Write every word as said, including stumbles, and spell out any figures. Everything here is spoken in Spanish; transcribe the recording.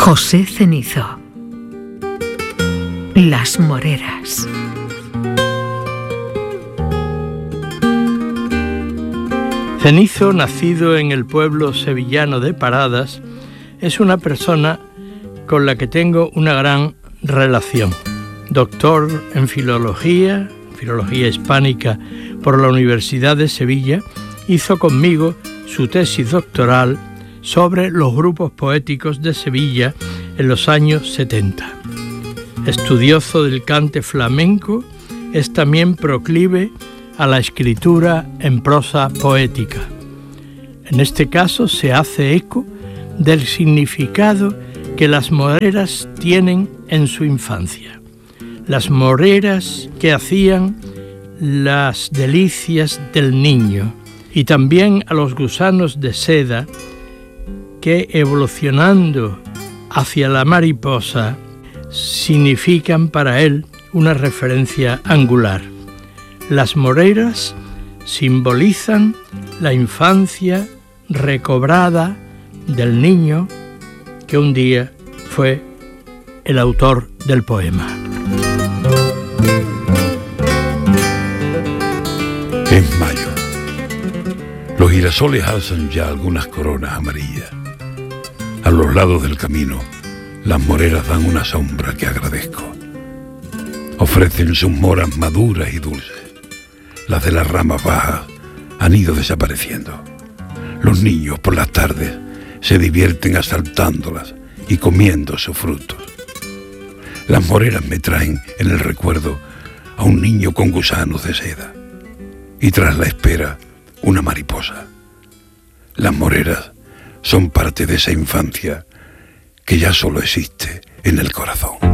José Cenizo. Las moreras. Cenizo, nacido en el pueblo sevillano de Paradas, es una persona con la que tengo una gran relación. Doctor en filología, filología hispánica por la Universidad de Sevilla, hizo conmigo su tesis doctoral sobre los grupos poéticos de Sevilla en los años setenta. Estudioso del cante flamenco, es también proclive a la escritura en prosa poética. En este caso se hace eco del significado que las moreras tienen en su infancia. Las moreras que hacían las delicias del niño, y también a los gusanos de seda que, evolucionando hacia la mariposa, significan para él una referencia angular. Las moreras simbolizan la infancia recobrada del niño que un día fue el autor del poema. Es mayo. Los girasoles alzan ya algunas coronas amarillas. A los lados del camino, las moreras dan una sombra que agradezco. Ofrecen sus moras maduras y dulces. Las de las ramas bajas han ido desapareciendo. Los niños por las tardes se divierten asaltándolas y comiendo sus frutos. Las moreras me traen en el recuerdo a un niño con gusanos de seda y tras la espera una mariposa. Las moreras son parte de esa infancia que ya solo existe en el corazón.